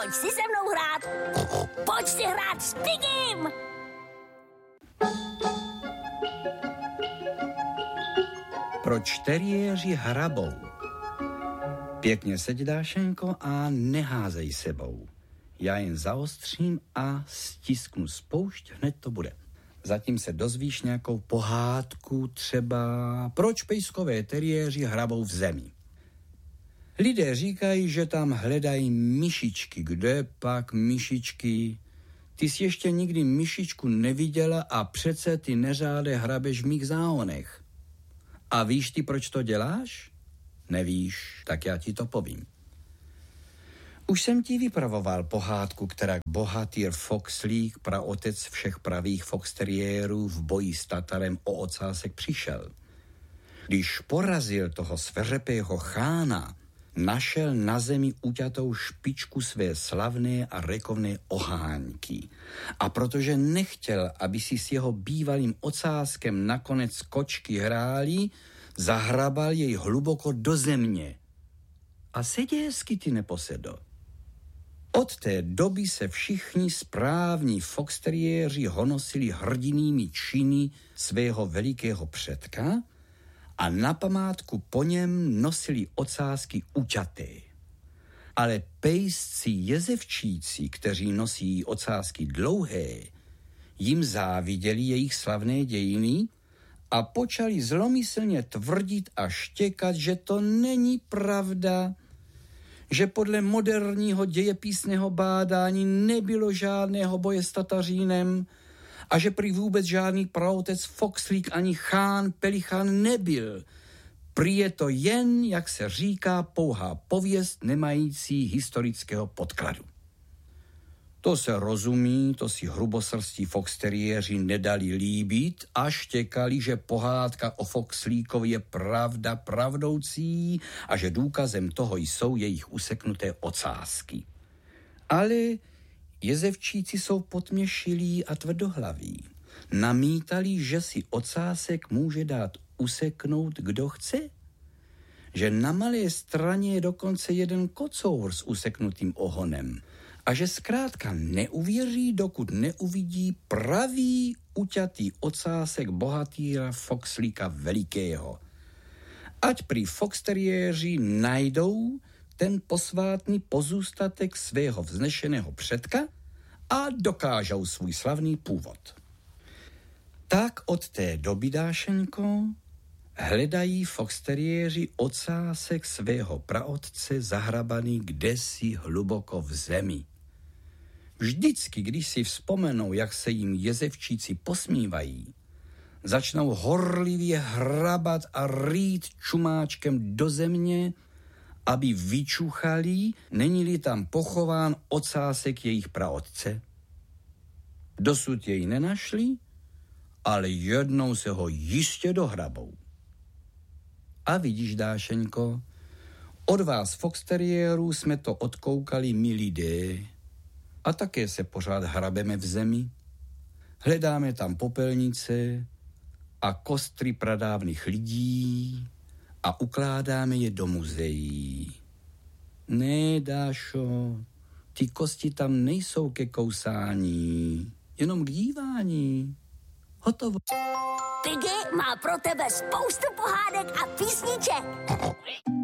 Pojď si se mnou hrát. Pojď si hrát s Pigim. Proč teriéři hrabou? Pěkně seď, Dášenko, a neházej sebou. Já jen zaostřím a stisknu spoušť, hned to bude. Zatím se dozvíš nějakou pohádku, třeba proč pejskové teriéři hrabou v zemi. Lidé říkají, že tam hledají myšičky. Kde pak myšičky? Ty jsi ještě nikdy myšičku neviděla a přece ty neřáde hrabeš v mých záhonech. A víš ty, proč to děláš? Nevíš, tak já ti to povím. Už jsem ti vypravoval pohádku, která bohatýr Foxlík, praotec všech pravých foxteriérů, v boji s Tatarem o ocásek přišel. Když porazil toho sveřepého chána, našel na zemi uťatou špičku své slavné a rekovné oháňky. A protože nechtěl, aby si s jeho bývalým ocáskem nakonec kočky hráli, zahrabal jej hluboko do země. A sedě hezky, ty neposedo. Od té doby se všichni správní foxteriéři honosili hrdinými činy svého velikého předka a na památku po něm nosili ocásky uťaté. Ale pejsci jezevčíci, kteří nosí ocásky dlouhé, jim záviděli jejich slavné dějiny a počali zlomyslně tvrdit a štěkat, že to není pravda, že podle moderního dějepisného bádání nebylo žádného boje s Tatařínem a že prý vůbec žádný praotec Foxlík ani chán Pelichan nebyl. Prý je to jen, jak se říká, pouhá pověst nemající historického podkladu. To se rozumí, to si hrubosrstí foxteriéři nedali líbit a štěkali, že pohádka o Foxlíkovi je pravda pravdoucí a že důkazem toho jsou jejich useknuté ocásky. Ale jezevčíci jsou potměšilí a tvrdohlaví. Namítali, že si ocásek může dát useknout, kdo chce. Že na Malé Straně je dokonce jeden kocour s useknutým ohonem. A že zkrátka neuvěří, dokud neuvidí pravý uťatý ocásek bohatýra Foxlíka velikého. Ať prý foxteriéři najdou ten posvátný pozůstatek svého vznešeného předka a dokážou svůj slavný původ. Tak od té doby, Dášenko, hledají foxteriéři ocásek svého praotce zahrabaný kdesi hluboko v zemi. Vždycky, když si vzpomenou, jak se jim jezevčíci posmívají, začnou horlivě hrabat a rýt čumáčkem do země, aby vyčuchali, není-li tam pochován ocásek jejich praotce. Dosud jej nenašli, ale jednou se ho jistě dohrabou. A vidíš, Dášenko, od vás foxteriérů jsme to odkoukali my lidé a také se pořád hrabeme v zemi. Hledáme tam popelnice a kostry pradávných lidí a ukládáme je do muzeí. Ne, Dášo, ty kosti tam nejsou ke kousání, jenom k dívání. Hotovo. Piggy má pro tebe spoustu pohádek a písniček.